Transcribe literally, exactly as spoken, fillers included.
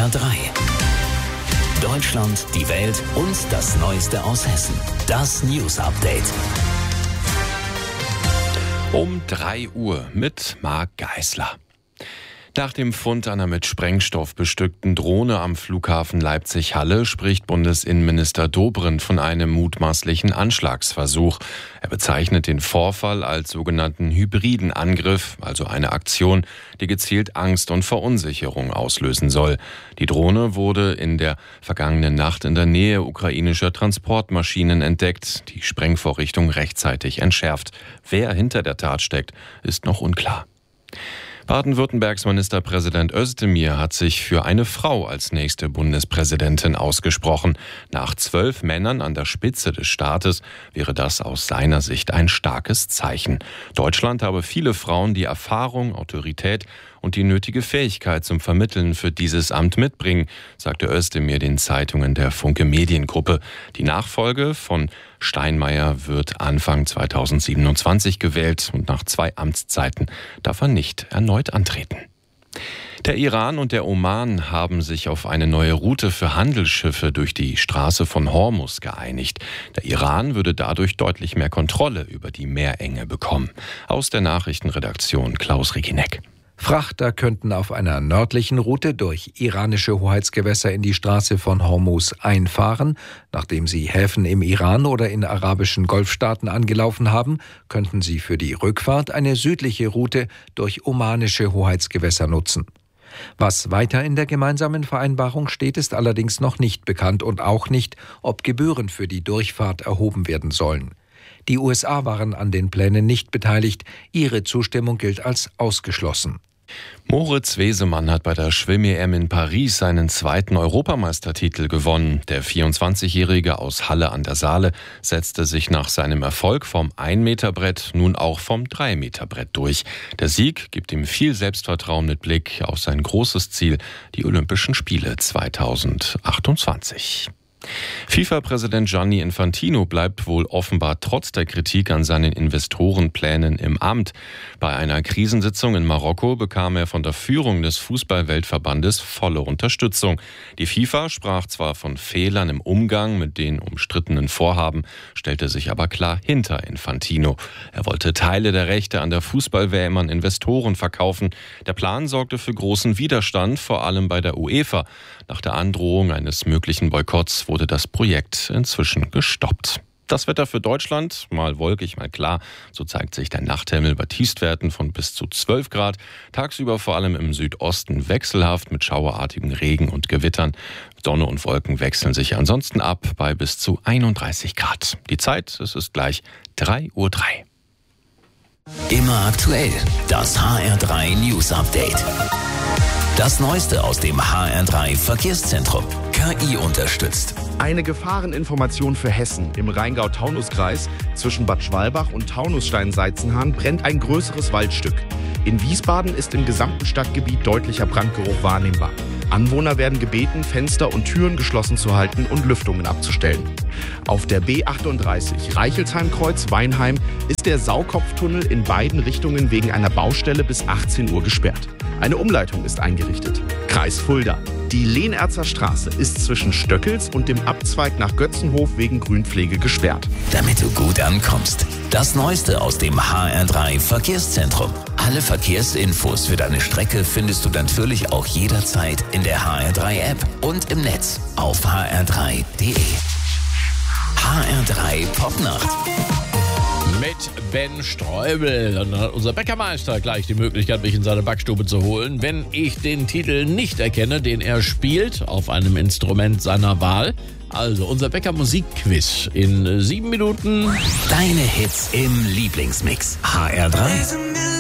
R drei. Deutschland, die Welt und das Neueste aus Hessen. Das News Update. Um drei Uhr mit Marc Geisler. Nach dem Fund einer mit Sprengstoff bestückten Drohne am Flughafen Leipzig-Halle spricht Bundesinnenminister Dobrindt von einem mutmaßlichen Anschlagsversuch. Er bezeichnet den Vorfall als sogenannten hybriden Angriff, also eine Aktion, die gezielt Angst und Verunsicherung auslösen soll. Die Drohne wurde in der vergangenen Nacht in der Nähe ukrainischer Transportmaschinen entdeckt, die Sprengvorrichtung rechtzeitig entschärft. Wer hinter der Tat steckt, ist noch unklar. Baden-Württembergs Ministerpräsident Özdemir hat sich für eine Frau als nächste Bundespräsidentin ausgesprochen. Nach zwölf Männern an der Spitze des Staates wäre das aus seiner Sicht ein starkes Zeichen. Deutschland habe viele Frauen, die Erfahrung, Autorität und die nötige Fähigkeit zum Vermitteln für dieses Amt mitbringen, sagte Özdemir den Zeitungen der Funke Mediengruppe. Die Nachfolge von Steinmeier wird Anfang zweitausendsiebenundzwanzig gewählt und nach zwei Amtszeiten darf er nicht erneut antreten. Der Iran und der Oman haben sich auf eine neue Route für Handelsschiffe durch die Straße von Hormuz geeinigt. Der Iran würde dadurch deutlich mehr Kontrolle über die Meerenge bekommen. Aus der Nachrichtenredaktion Klaus Regineck. Frachter könnten auf einer nördlichen Route durch iranische Hoheitsgewässer in die Straße von Hormuz einfahren. Nachdem sie Häfen im Iran oder in arabischen Golfstaaten angelaufen haben, könnten sie für die Rückfahrt eine südliche Route durch omanische Hoheitsgewässer nutzen. Was weiter in der gemeinsamen Vereinbarung steht, ist allerdings noch nicht bekannt und auch nicht, ob Gebühren für die Durchfahrt erhoben werden sollen. Die U S A waren an den Plänen nicht beteiligt. Ihre Zustimmung gilt als ausgeschlossen. Moritz Wesemann hat bei der Schwimm-E M in Paris seinen zweiten Europameistertitel gewonnen. Der vierundzwanzigjährige aus Halle an der Saale setzte sich nach seinem Erfolg vom ein-Meter-Brett nun auch vom drei-Meter-Brett durch. Der Sieg gibt ihm viel Selbstvertrauen mit Blick auf sein großes Ziel, die Olympischen Spiele zweitausendachtundzwanzig. FIFA-Präsident Gianni Infantino bleibt wohl offenbar trotz der Kritik an seinen Investorenplänen im Amt. Bei einer Krisensitzung in Marokko bekam er von der Führung des Fußball-Weltverbandes volle Unterstützung. Die FIFA sprach zwar von Fehlern im Umgang mit den umstrittenen Vorhaben, stellte sich aber klar hinter Infantino. Er wollte Teile der Rechte an der Fußball-W M an Investoren verkaufen. Der Plan sorgte für großen Widerstand, vor allem bei der UEFA. Nach der Androhung eines möglichen Boykotts wurde das Projekt inzwischen gestoppt. Das Wetter für Deutschland, mal wolkig, mal klar. So zeigt sich der Nachthimmel bei Tiefstwerten von bis zu zwölf Grad. Tagsüber vor allem im Südosten wechselhaft mit schauerartigen Regen und Gewittern. Sonne und Wolken wechseln sich ansonsten ab bei bis zu einunddreißig Grad. Die Zeit, es ist gleich drei Uhr drei. Immer aktuell, das H R drei News Update. Das Neueste aus dem H R drei Verkehrszentrum. K I unterstützt. Eine Gefahreninformation für Hessen. Im Rheingau-Taunus-Kreis zwischen Bad Schwalbach und Taunusstein-Seizenhahn brennt ein größeres Waldstück. In Wiesbaden ist im gesamten Stadtgebiet deutlicher Brandgeruch wahrnehmbar. Anwohner werden gebeten, Fenster und Türen geschlossen zu halten und Lüftungen abzustellen. Auf der B achtunddreißig Reichelsheim-Kreuz-Weinheim ist der Saukopftunnel in beiden Richtungen wegen einer Baustelle bis achtzehn Uhr gesperrt. Eine Umleitung ist eingerichtet. Kreis Fulda. Die Lehnerzer Straße ist zwischen Stöckels und dem Abzweig nach Götzenhof wegen Grünpflege gesperrt. Damit du gut ankommst. Das Neueste aus dem H R drei Verkehrszentrum. Alle Verkehrsinfos für deine Strecke findest du natürlich auch jederzeit in der H R drei App und im Netz auf h r drei punkt d e. H R drei Popnacht. Mit Ben Streubel. Dann hat unser Bäckermeister gleich die Möglichkeit, mich in seine Backstube zu holen, wenn ich den Titel nicht erkenne, den er spielt, auf einem Instrument seiner Wahl. Also unser Bäcker-Musik-Quiz in sieben Minuten. Deine Hits im Lieblingsmix. H R drei